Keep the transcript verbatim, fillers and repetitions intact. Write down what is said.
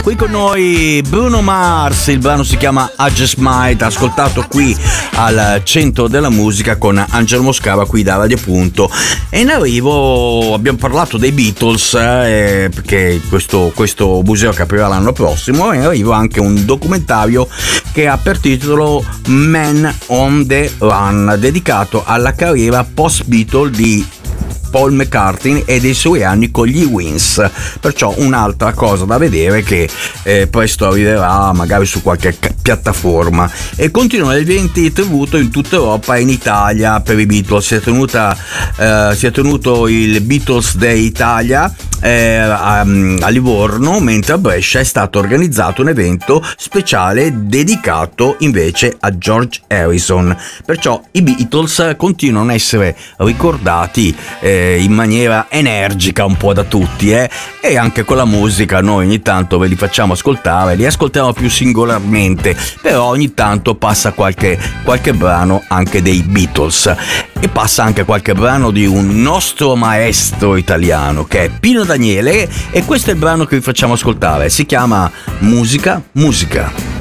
Qui con noi Bruno Mars, il brano si chiama I Just Might, ascoltato qui al centro della musica con Angelo Moscava qui da Radio Punto. E in arrivo abbiamo parlato dei Beatles, eh, perché questo, questo museo che aprirà l'anno prossimo, e in arrivo anche un documentario che ha per titolo Man on the Run, dedicato alla carriera post-Beatle di Paul McCartney e dei suoi anni con gli Wings, perciò un'altra cosa da vedere che eh, presto arriverà magari su qualche c- piattaforma. E continuano gli eventi di tributo in tutta Europa e in Italia per i Beatles. Si è, tenuta, eh, si è tenuto il Beatles Day Italia eh, a, a Livorno, mentre a Brescia è stato organizzato un evento speciale dedicato invece a George Harrison. Perciò i Beatles continuano a essere ricordati eh, in maniera energica un po' da tutti, eh? E anche con la musica noi ogni tanto ve li facciamo ascoltare, li ascoltiamo più singolarmente, però ogni tanto passa qualche, qualche brano anche dei Beatles, e passa anche qualche brano di un nostro maestro italiano che è Pino Daniele, e questo è il brano che vi facciamo ascoltare, si chiama Musica Musica.